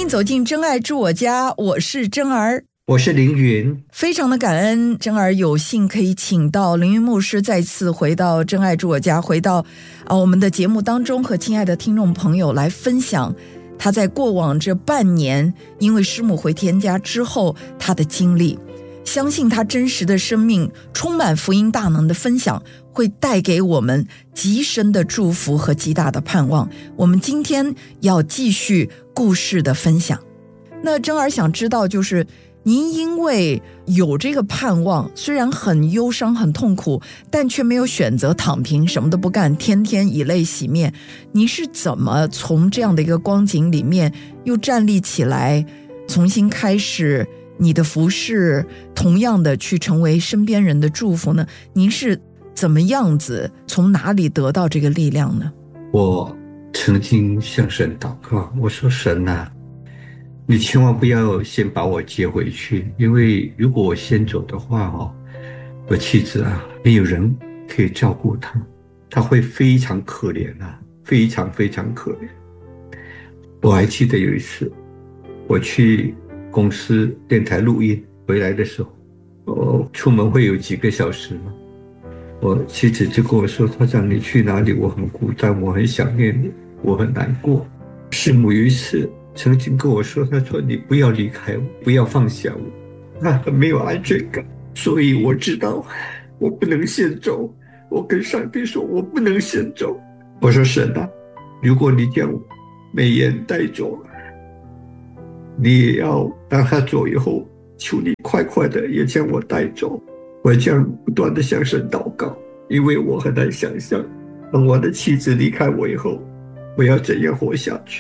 迎走进真爱住我家，我是真儿， 我是凌云。 非常的感恩真儿有幸可以请到凌云牧师再次回到真爱住我家，回到我们的节目当中，和亲爱的听众朋友来分享他在过往这半年因为师母回天家之后他的经历。相信他真实的生命充满福音大能的分享，会带给我们极深的祝福和极大的盼望。我们今天要继续故事的分享。那真儿想知道，就是您因为有这个盼望，虽然很忧伤很痛苦，但却没有选择躺平什么都不干，天天以泪洗面，您是怎么从这样的一个光景里面又站立起来，重新开始你的服事，同样的去成为身边人的祝福呢？您是怎么样子，从哪里得到这个力量呢？ 我曾经向神祷告，我说神啊，你千万不要先把我接回去，因为如果我先走的话我妻子没有人可以照顾她，她会非常可怜非常非常可怜。我还记得有一次我去公司电台录音回来的时候，出门会有几个小时嘛，我妻子就跟我说，他讲你去哪里，我很孤单，我很想念你，我很难过。师母有一次曾经跟我说，他说你不要离开我，不要放下我，他很没有安全感。所以我知道我不能先走，我跟上帝说我不能先走。我说神啊，如果你将美妍带走，你也要当他走以后，求你快快的也将我带走。我将不断的向神祷告，因为我很难想象当我的妻子离开我以后，我要怎样活下去。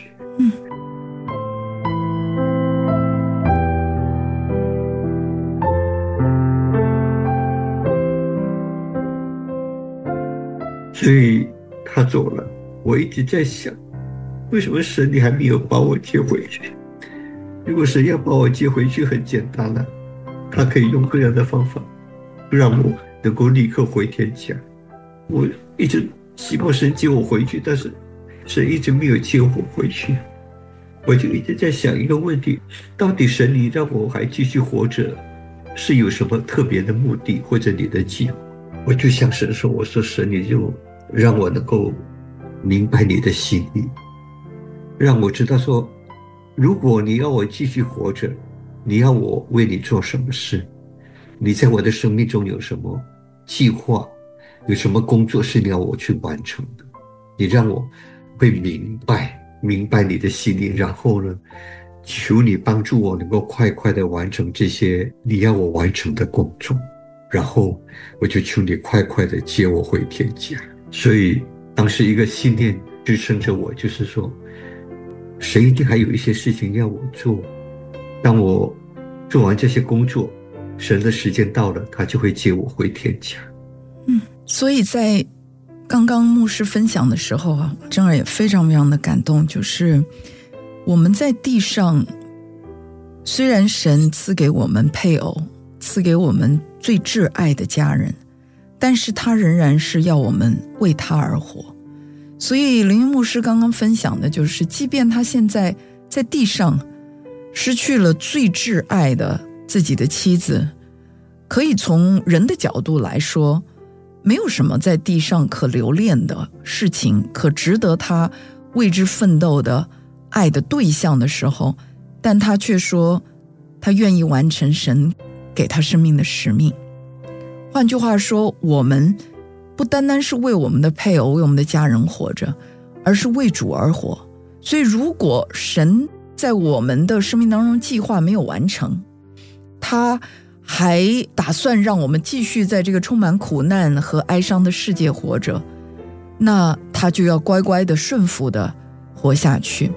所以他走了，我一直在想，为什么神你还没有把我接回去？如果神要把我接回去很简单了，他可以用各样的方法让我能够立刻回天家。我一直希望神接我回去，但是神一直没有接我回去。我就一直在想一个问题，到底神你让我还继续活着是有什么特别的目的，或者你的计划？我就向神说，我说神你就让我能够明白你的心意，让我知道说，如果你要我继续活着，你要我为你做什么事，你在我的生命中有什么计划，有什么工作是你要我去完成的，你让我会明白你的心意，然后呢，求你帮助我能够快快的完成这些你要我完成的工作，然后我就求你快快的接我回天家。所以当时一个信念支撑着我，就是说神一定还有一些事情要我做，当我做完这些工作，神的时间到了，他就会接我回天家。 所以在刚刚牧师分享的时候真儿也非常非常的感动，就是我们在地上，虽然神赐给我们配偶，赐给我们最挚爱的家人，但是他仍然是要我们为他而活。所以凌云牧师刚刚分享的就是，即便他现在在地上失去了最挚爱的自己的妻子，可以从人的角度来说，没有什么在地上可留恋的事情，可值得他为之奋斗的爱的对象的时候，但他却说他愿意完成神给他生命的使命。换句话说，我们不单单是为我们的配偶为我们的家人活着，而是为主而活。所以如果神在我们的生命当中计划没有完成，他还打算让我们继续在这个充满苦难和哀伤的世界活着，那他就要乖乖的顺服的活下去。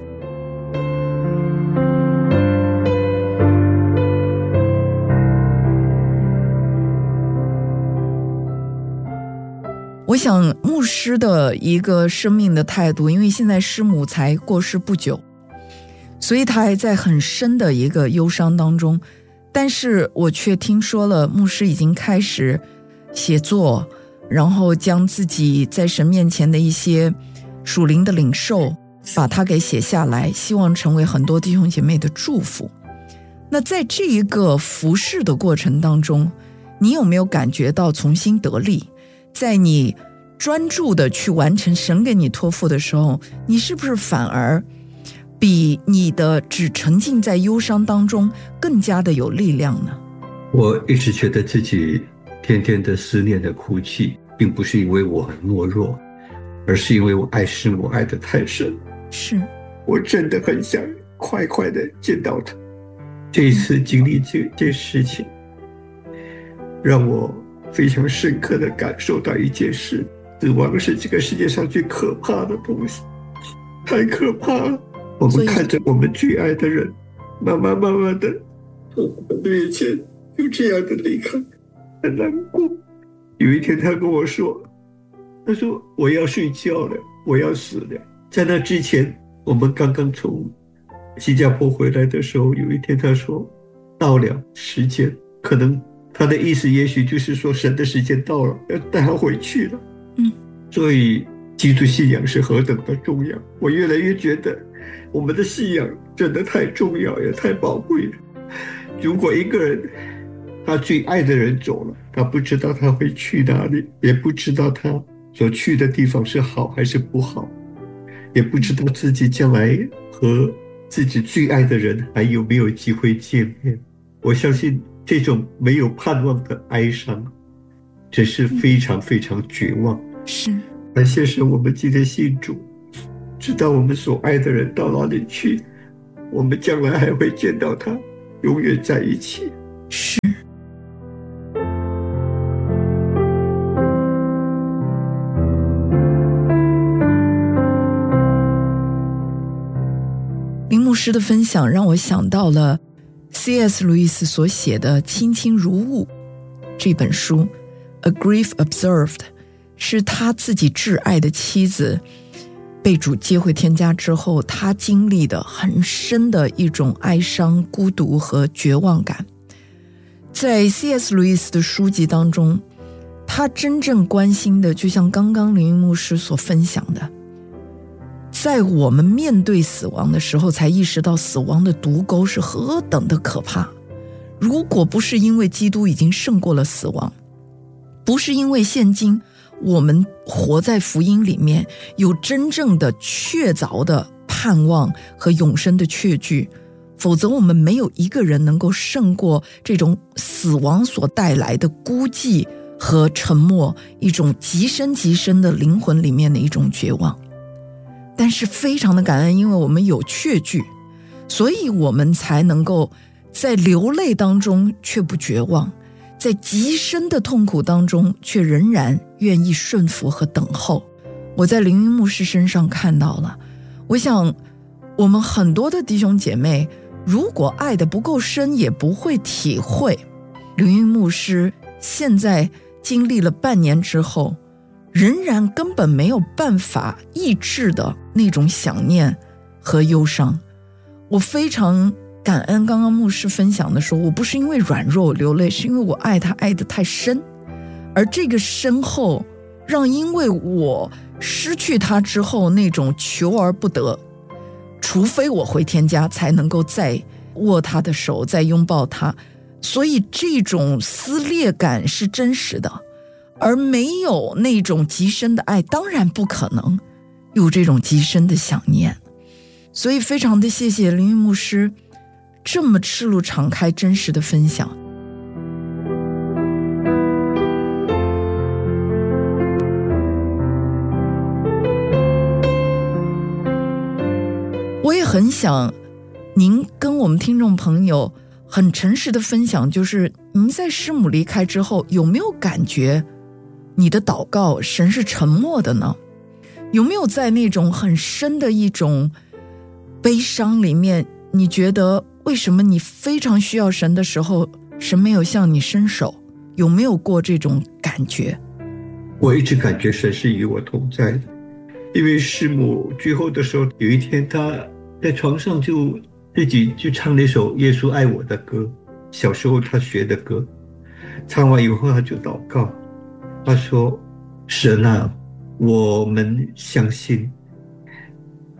我想牧师的一个生命的态度，因为现在师母才过世不久，所以他还在很深的一个忧伤当中，但是我却听说了牧师已经开始写作，然后将自己在神面前的一些属灵的领受把它给写下来，希望成为很多弟兄姐妹的祝福。那在这一个服侍的过程当中，你有没有感觉到重新得力？在你专注的去完成神给你托付的时候，你是不是反而比你的只沉浸在忧伤当中更加的有力量呢？ 我一直觉得自己天天的思念的哭泣，并不是因为我很懦弱，而是因为我爱师母爱得太深。 是， 我真的很想快快的见到他。这一次经历这事情，让我非常深刻的感受到一件事：死亡是这个世界上最可怕的东西，太可怕了。我们看着我们最爱的人，慢慢的从我们的面前就这样的离开，很难过。有一天他跟我说，他说我要睡觉了，我要死了。在那之前，我们刚刚从新加坡回来的时候，有一天他说到了时间，可能他的意思也许就是说神的时间到了，要带他回去了。所以基督信仰是何等的重要，我越来越觉得我们的信仰真的太重要，也太宝贵了。如果一个人他最爱的人走了，他不知道他会去哪里，也不知道他所去的地方是好还是不好，也不知道自己将来和自己最爱的人还有没有机会见面。我相信这种没有盼望的哀伤，这是非常非常绝望。 是， 感谢神，我们今天信主，知道我们所爱的人到哪里去，我们将来还会见到他，永远在一起。 是。林牧师的分享让我想到了 C.S. 路易斯所写的《卿卿如晤》这本书。 A Grief Observed 是他自己挚爱的妻子被主接回天家之后，他经历的很深的一种哀伤、孤独和绝望感。在 C.S. 路易斯的书籍当中，他真正关心的，就像刚刚林牧师所分享的，在我们面对死亡的时候，才意识到死亡的毒钩是何等的可怕。如果不是因为基督已经胜过了死亡，不是因为现今我们活在福音里面，有真正的确凿的盼望和永生的确据，否则我们没有一个人能够胜过这种死亡所带来的孤寂和沉默，一种极深极深的灵魂里面的一种绝望。但是非常的感恩，因为我们有确据，所以我们才能够在流泪当中却不绝望，在极深的痛苦当中却仍然愿意顺服和等候。我在凌云牧师身上看到了，我想我们很多的弟兄姐妹如果爱得不够深，也不会体会凌云牧师现在经历了半年之后，仍然根本没有办法抑制的那种想念和忧伤。我非常感恩刚刚牧师分享的说，我不是因为软弱流泪，是因为我爱他爱得太深，而这个深厚让因为我失去他之后那种求而不得，除非我回天家才能够再握他的手，再拥抱他，所以这种撕裂感是真实的。而没有那种极深的爱，当然不可能有这种极深的想念。所以非常的谢谢林云牧师这么赤露敞开真实的分享。我也很想您跟我们听众朋友很诚实的分享，就是您在师母离开之后，有没有感觉你的祷告神是沉默的呢？有没有在那种很深的一种悲伤里面，你觉得为什么你非常需要神的时候，神没有向你伸手？有没有过这种感觉？ 我一直感觉神是与我同在的，因为师母最后的时候，有一天她在床上就自己就唱那首耶稣爱我的歌，小时候她学的歌，唱完以后她就祷告，他说：神啊，我们相信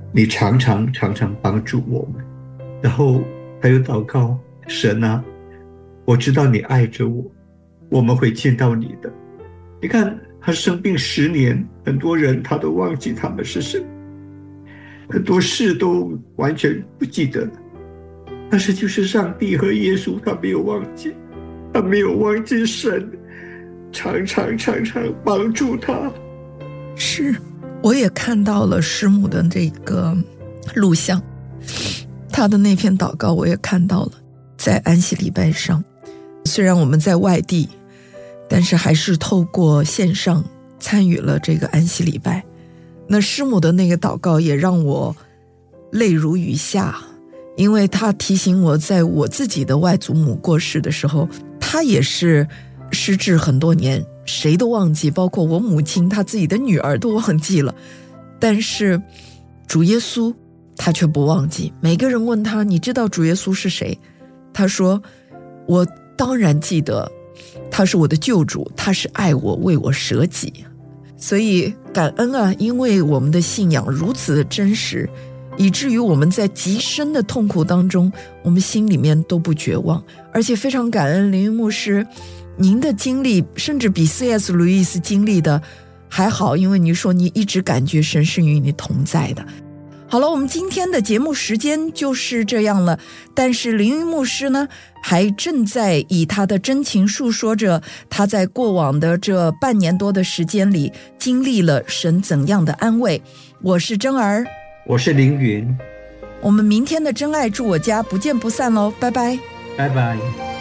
你常常帮助我们。然后还有祷告，神啊，我知道你爱着我，我们会见到你的。你看他生病10年，很多人他都忘记他们是谁，很多事都完全不记得了。但是就是上帝和耶稣，他没有忘记，他没有忘记神，常常帮助他。 是，我也看到了师母的这个录像，他的那篇祷告我也看到了，在安息礼拜上，虽然我们在外地，但是还是透过线上参与了这个安息礼拜。那师母的那个祷告也让我泪如雨下，因为他提醒我，在我自己的外祖母过世的时候，他也是失智很多年，谁都忘记，包括我母亲她自己的女儿都忘记了，但是主耶稣他却不忘记。每个人问他，你知道主耶稣是谁？他说，我当然记得，他是我的救主，他是爱我，为我舍己。所以感恩啊，因为我们的信仰如此的真实，以至于我们在极深的痛苦当中，我们心里面都不绝望。而且非常感恩凌云牧师，您的经历甚至比 C.S. 路易斯经历的还好，因为你说你一直感觉神是与你同在的。好了，我们今天的节目时间就是这样了，但是凌云牧师呢，还正在以他的真情述说着他在过往的这半年多的时间里经历了神怎样的安慰。我是珍儿， 我是凌云， 我们明天的真爱住我家不见不散喽，拜拜， 拜拜。